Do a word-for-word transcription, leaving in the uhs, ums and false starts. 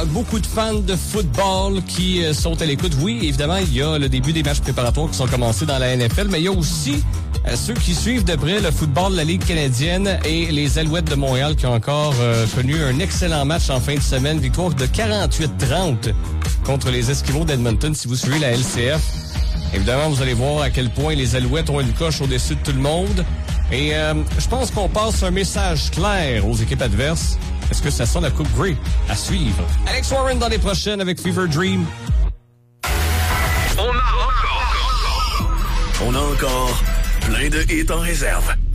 beaucoup de fans de football qui euh, sont à l'écoute. Oui, évidemment, il y a le début des matchs préparatoires qui sont commencés dans la N F L, mais il y a aussi euh, ceux qui suivent de près le football de la Ligue canadienne et les Alouettes de Montréal qui ont encore euh, connu un excellent match en fin de semaine. Victoire de quarante-huit trente contre les Esquimaux d'Edmonton. Si vous suivez la L C F, évidemment, vous allez voir à quel point les Alouettes ont une coche au-dessus de tout le monde. Et euh, je pense qu'on passe un message clair aux équipes adverses. Est-ce que ça sent la Coupe Grey? À suivre. Alex Warren dans les prochaines avec Fever Dream. On a encore, on a encore plein de hits en réserve.